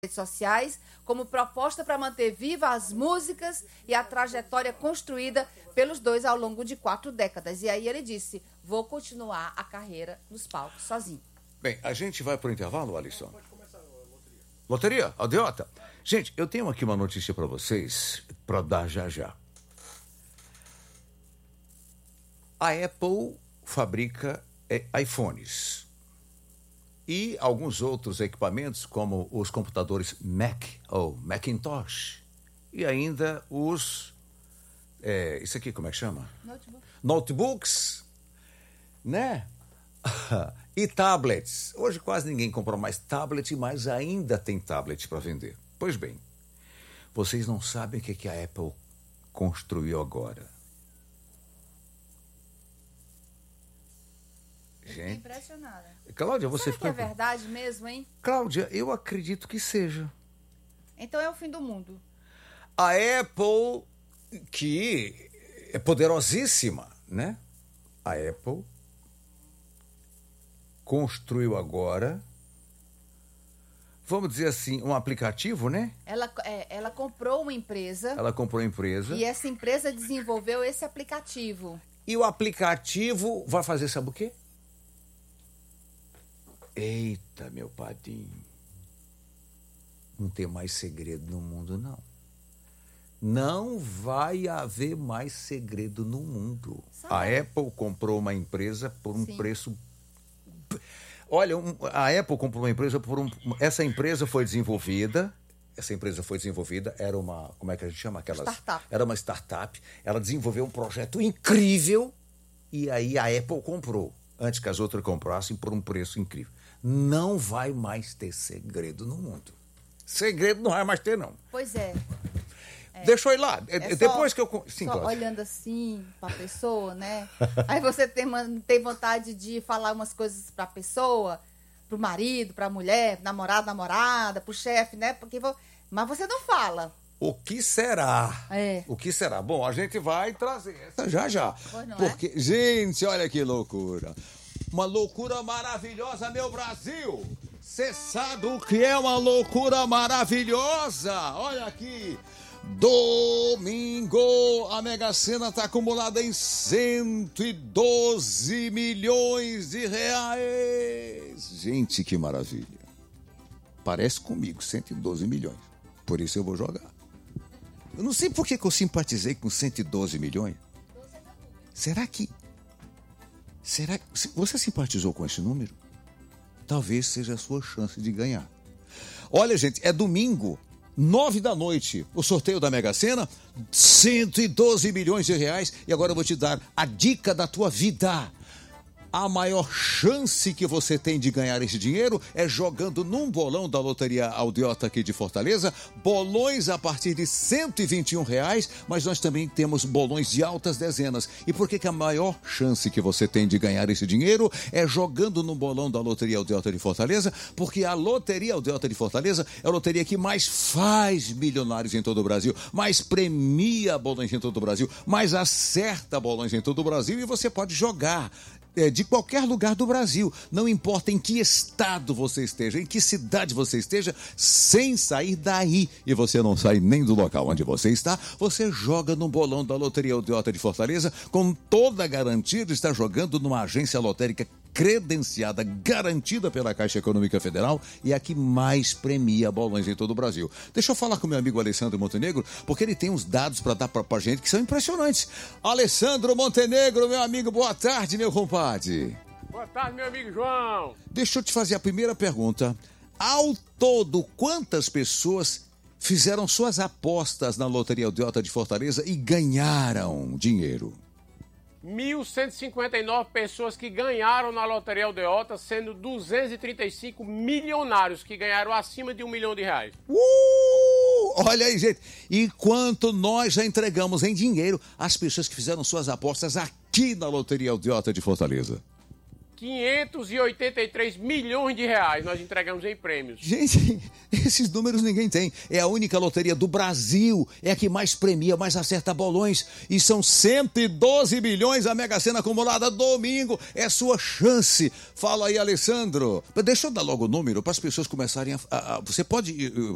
redes sociais como proposta para manter viva as músicas e a trajetória construída pelos dois ao longo de 4 décadas. E aí ele disse, vou continuar a carreira nos palcos sozinho. Bem, a gente vai para o intervalo, Alisson? Pode começar a loteria. Loteria? Aldeota? Gente, eu tenho aqui uma notícia para vocês, para dar já. A Apple fabrica iPhones e alguns outros equipamentos, como os computadores Mac ou Macintosh. E ainda os... isso aqui, como é que chama? Notebooks, né? E tablets. Hoje quase ninguém compra mais tablet, mas ainda tem tablet para vender. Pois bem, vocês não sabem o que a Apple construiu agora. Gente, impressionada. Cláudia, você ficou... Será que é verdade mesmo, hein? Cláudia, eu acredito que seja. Então é o fim do mundo. A Apple, que é poderosíssima, né? A Apple construiu agora, vamos dizer assim, um aplicativo, né? Ela comprou uma empresa. Ela comprou uma empresa. E essa empresa desenvolveu esse aplicativo. E o aplicativo vai fazer, sabe o quê? Eita, meu padrinho. Não tem mais segredo no mundo, não. Não vai haver mais segredo no mundo. Sabe? A Apple comprou uma empresa por um preço... Olha, a Apple comprou uma empresa por Essa empresa foi desenvolvida, era uma... Como é que a gente chama aquelas? Startup. Era uma startup. Ela desenvolveu um projeto incrível e aí a Apple comprou, antes que as outras comprassem, por um preço incrível. Não vai mais ter segredo no mundo. Segredo não vai mais ter, não. Pois é. Deixa eu ir lá. Depois que eu... Sim, só olhando assim para a pessoa, né? Aí você tem vontade de falar umas coisas para a pessoa, para o marido, para a mulher, namorada, para o chefe, né? Mas você não fala. O que será? O que será? Bom, a gente vai trazer essa já. Porque, gente, olha que loucura. Uma loucura maravilhosa, meu Brasil. Você sabe o que é uma loucura maravilhosa? Olha aqui. Domingo, a Mega Sena está acumulada em 112 milhões de reais. Gente, que maravilha. Parece comigo, 112 milhões. Por isso eu vou jogar. Eu não sei por que eu simpatizei com 112 milhões. Será que você simpatizou com esse número? Talvez seja a sua chance de ganhar. Olha, gente, é domingo, 9 da noite, o sorteio da Mega Sena, 112 milhões de reais. E agora eu vou te dar a dica da tua vida. A maior chance que você tem de ganhar esse dinheiro é jogando num bolão da Loteria Aldeota aqui de Fortaleza. Bolões a partir de R$121, mas nós também temos bolões de altas dezenas. E por que a maior chance que você tem de ganhar esse dinheiro é jogando no bolão da Loteria Aldeota de Fortaleza? Porque a Loteria Aldeota de Fortaleza é a loteria que mais faz milionários em todo o Brasil, mais premia bolões em todo o Brasil, mais acerta bolões em todo o Brasil, e você pode jogar de qualquer lugar do Brasil, não importa em que estado você esteja, em que cidade você esteja, sem sair daí, e você não sai nem do local onde você está, você joga no bolão da Loteria Aldeota de Fortaleza, com toda a garantia de estar jogando numa agência lotérica credenciada, garantida pela Caixa Econômica Federal, e a que mais premia bolões em todo o Brasil. Deixa eu falar com meu amigo Alessandro Montenegro, porque ele tem uns dados para dar pra gente que são impressionantes. Alessandro Montenegro, meu amigo, boa tarde, meu compadre. Boa tarde, meu amigo João. Deixa eu te fazer a primeira pergunta. Ao todo, quantas pessoas fizeram suas apostas na Loteria Aldeota de Fortaleza e ganharam dinheiro? 1.159 pessoas que ganharam na Loteria Aldeota, sendo 235 milionários que ganharam acima de R$1 milhão. Olha aí, gente. E quanto nós já entregamos em dinheiro às pessoas que fizeram suas apostas aqui na Loteria Aldeota de Fortaleza? 583 milhões de reais nós entregamos em prêmios. Gente, esses números ninguém tem. É a única loteria do Brasil, é a que mais premia, mais acerta bolões. E são 112 milhões a Mega Sena acumulada domingo. É sua chance. Fala aí, Alessandro. Deixa eu dar logo o número para as pessoas começarem a... Você pode